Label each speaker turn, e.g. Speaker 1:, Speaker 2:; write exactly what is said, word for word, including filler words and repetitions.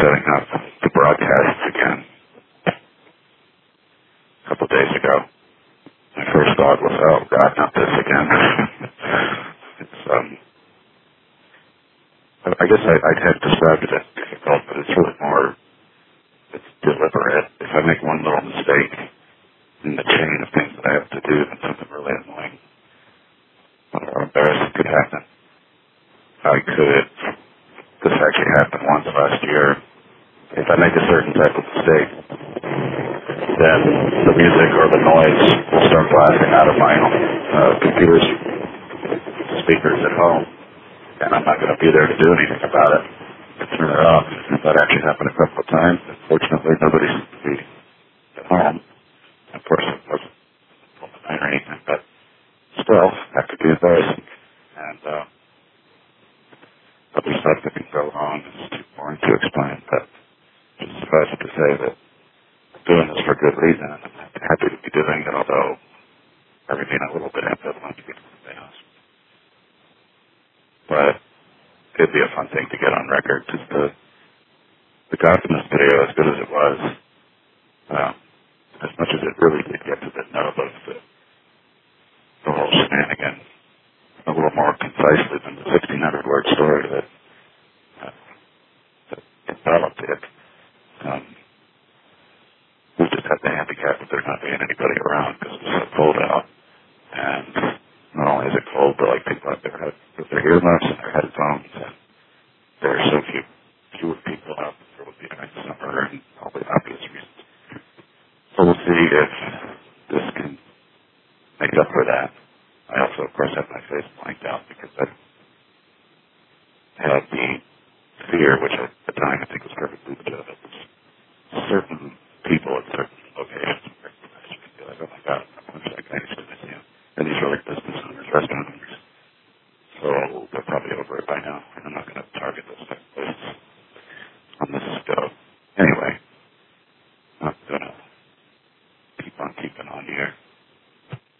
Speaker 1: setting up the broadcasts again a couple days ago. My first thought was, oh, God, not this again. it's, um, I guess I, I'd have described it as difficult, but it's really more, it's deliberate. If I make one little mistake in the chain of things that I have to do, then something really annoying or embarrassing could happen. I could, this actually happened once last year. If I make a certain type of mistake, then the music or the noise will start blasting out of my uh, computer speakers at home, and I'm not going to be there to do anything about it, to turn it off. That actually happened a couple of times. Fortunately, nobody seemed to be at home. Of course, it wasn't full of night or anything, but still, that could be embarrassing. And uh, other stuff that can go wrong is too boring to explain, but just suffice it to say that I'm doing this for good reason, and I'm happy to be doing it, although I remain a little bit ambivalent to get to the house. But it'd be a fun thing to get on record, because the, the Godfulness video, as good as it was, uh, as much as it really did get to the nub of the, the whole shenanigan, a little more concisely than the sixteen hundred word story that, uh, that developed it. Um, we just had the handicap of there not being anybody around because it was so cold out. And not only is it cold, but like people have their, head, with their earmuffs and their headphones, and there are so few fewer people out there would be during the summer and all the obvious reasons. So we'll see if this can make up for that. I also, of course, have my face blanked out because I had the fear, which at the time I think was perfectly legitimate. Certain people at certain locations would be like, oh my God, I wish I could actually miss you. And these are like business owners, restaurant owners. So they're probably over it by now. I'm not going to target those type of places on this go. Anyway,